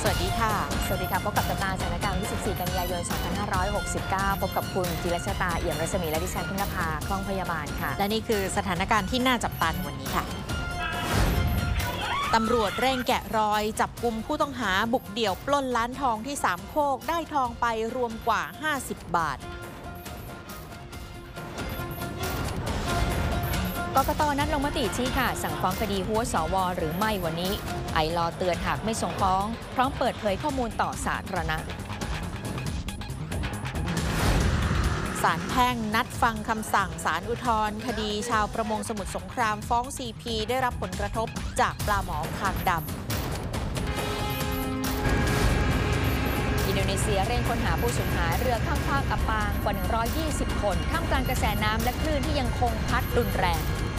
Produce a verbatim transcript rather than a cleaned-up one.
สวัสดีค่ะสวัสดีค่ะพบกับติดตามสถานการณ์วันที่สิบสี่กันยายนสองพันห้าร้อยหกสิบเก้าพบกับคุณจิรชตาเอี่ยมรัศมีและดิฉันพิณภาคล่องพยาบาลค่ะและนี่คือสถานการณ์ที่น่าจับตาในวันนี้ค่ะตำรวจเร่งแกะรอยจับกุมผู้ต้องหาบุกเดี่ยวปล้นร้านทองที่สามโคกได้ทองไปรวมกว่าห้าสิบบาทกกต.นัดลงมติชี้ขาดสั่งฟ้องคดีหัวสวหรือไม่วันนี้ไอลอเตือนหากไม่ส่งฟ้องพร้อมเปิดเผยข้อมูลต่อสาธารณะศาลแพ่งนัดฟังคำสั่งศาลอุทธรณ์คดีชาวประมงสมุทรสงครามฟ้อง ซี พี ได้รับผลกระทบจากปลาหมอคางดำอินโดนีเซียเร่งค้นหาผู้สูญหายเรือข้ามฟากอับปางกว่าหนึ่งร้อยยี่สิบคนท่ามกลางกระแสน้ำและคลื่นที่ยังคงพัดรุนแรง